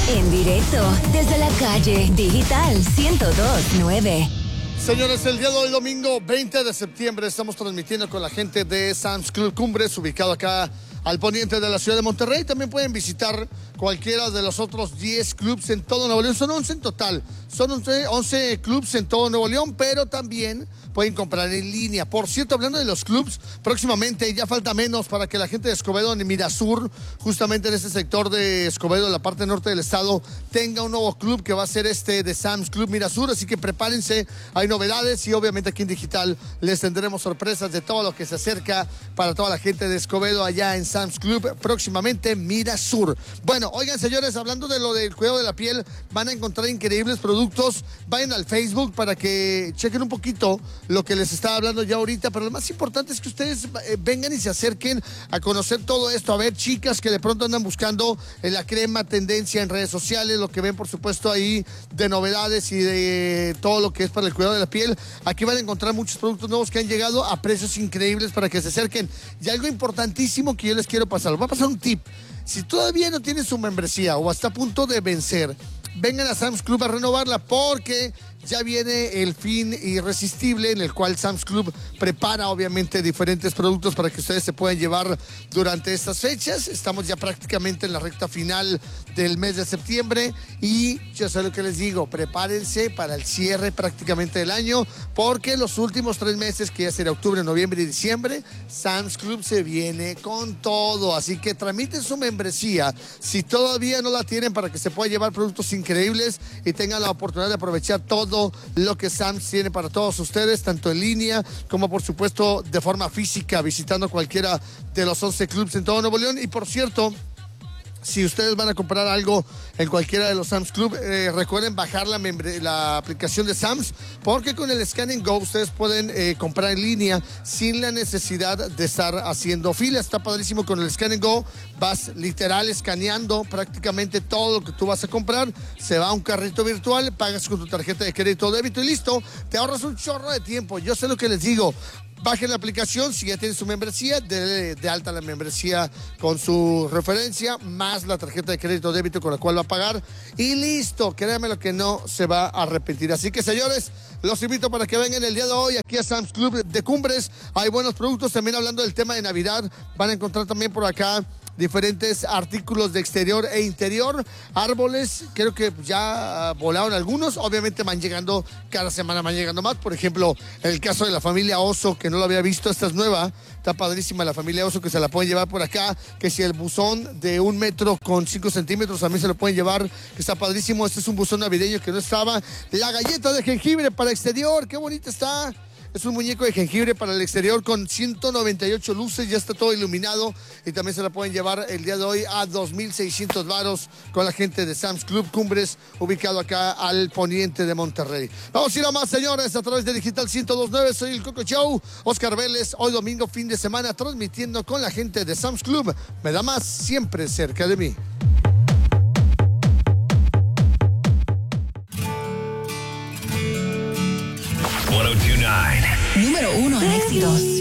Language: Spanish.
En directo desde la calle Digital 102.9. Señores, el día de hoy, domingo 20 de septiembre, estamos transmitiendo con la gente de Sam's Club Cumbres, ubicado acá al poniente de la ciudad de Monterrey. También pueden visitar cualquiera de los otros 10 clubs en todo Nuevo León. Son 11 en total. Son 11 clubs en todo Nuevo León, pero también pueden comprar en línea. Por cierto, hablando de los clubs, próximamente ya falta menos para que la gente de Escobedo, en Mirasur, justamente en este sector de Escobedo, en la parte norte del estado, tenga un nuevo club que va a ser de Sam's Club Mirasur. Así que prepárense, hay novedades y obviamente aquí en Digital les tendremos sorpresas de todo lo que se acerca para toda la gente de Escobedo allá en Sam's Club, próximamente Mirasur. Bueno, oigan, señores, hablando de lo del cuidado de la piel, van a encontrar increíbles productos. Vayan al Facebook para que chequen un poquito lo que les estaba hablando ya ahorita, pero lo más importante es que ustedes vengan y se acerquen a conocer todo esto, a ver chicas que de pronto andan buscando la crema tendencia en redes sociales, lo que ven por supuesto ahí de novedades y de todo lo que es para el cuidado de la piel. Aquí van a encontrar muchos productos nuevos que han llegado a precios increíbles para que se acerquen. Y algo importantísimo que yo les quiero pasar, les voy a pasar un tip. Si todavía no tienen su membresía o está a punto de vencer, vengan a Sam's Club a renovarla porque ya viene el fin irresistible en el cual Sam's Club prepara obviamente diferentes productos para que ustedes se puedan llevar durante estas fechas. Estamos ya prácticamente en la recta final del mes de septiembre y yo sé lo que les digo, prepárense para el cierre prácticamente del año porque los últimos 3 meses, que ya será octubre, noviembre y diciembre, Sam's Club se viene con todo. Así que tramiten su membresía si todavía no la tienen para que se puedan llevar productos increíbles y tengan la oportunidad de aprovechar todo lo que Sam's tiene para todos ustedes, tanto en línea como por supuesto de forma física, visitando cualquiera de los 11 clubs en todo Nuevo León. Y por cierto, si ustedes van a comprar algo en cualquiera de los Sam's Club, recuerden bajar la aplicación de Sam's, porque con el Scan and Go ustedes pueden comprar en línea sin la necesidad de estar haciendo fila. Está padrísimo con el Scan and Go. Vas literal escaneando prácticamente todo lo que tú vas a comprar. Se va a un carrito virtual, pagas con tu tarjeta de crédito o débito y listo. Te ahorras un chorro de tiempo. Yo sé lo que les digo. Bajen la aplicación, si ya tienen su membresía, de alta la membresía con su referencia, más la tarjeta de crédito o débito con la cual va a pagar y listo, créanme lo que no se va a arrepentir. Así que señores, los invito para que vengan el día de hoy aquí a Sam's Club de Cumbres. Hay buenos productos, también hablando del tema de Navidad, van a encontrar también por acá diferentes artículos de exterior e interior, árboles, creo que ya volaron algunos, obviamente van llegando, cada semana van llegando más. Por ejemplo, en el caso de la familia Oso, que no lo había visto, esta es nueva, está padrísima la familia Oso, que se la pueden llevar por acá, que si el buzón de 1 metro con 5 centímetros también se lo pueden llevar, que está padrísimo. Este es un buzón navideño que no estaba. La galleta de jengibre para exterior, qué bonita está. Es un muñeco de jengibre para el exterior con 198 luces, ya está todo iluminado y también se la pueden llevar el día de hoy a 2,600 varos con la gente de Sam's Club Cumbres, ubicado acá al poniente de Monterrey. Vamos a ir a más, señores, a través de Digital 102.9. Soy el Coco Show, Oscar Vélez, hoy domingo, fin de semana, transmitiendo con la gente de Sam's Club. Me da más, siempre cerca de mí. 102.9. Número 1 en éxitos.